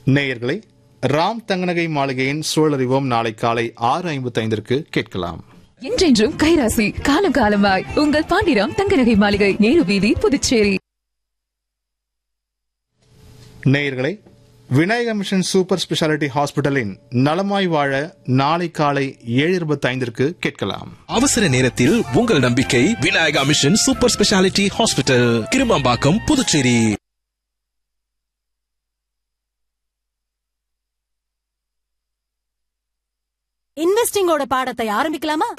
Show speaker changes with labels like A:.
A: நேயர்களே, ராம் தங்கநகை மாளிகையின் சூழறிவோம் நாளை காலை 6:55 கேட்கலாம்.
B: என்றென்றும் கைராசி, காலம் காலமாய் உங்கள் பாண்டிராம் தங்கநகை மாளிகை, நேரு வீதி, புதுச்சேரி.
A: நேயர்களே, விநாயக மிஷன் சூப்பர் ஸ்பெஷாலிட்டி ஹாஸ்பிட்டலின் நலமாய் வாழ நாளை காலை 7:25 கேட்கலாம்.
C: அவசர நேரத்தில் உங்கள் நம்பிக்கை Vinayaka mission super speciality hospital, Kirumampakkam, Puducherry.
D: இன்வெஸ்டிங்கோட பாடத்தை ஆரம்பிக்கலாமா?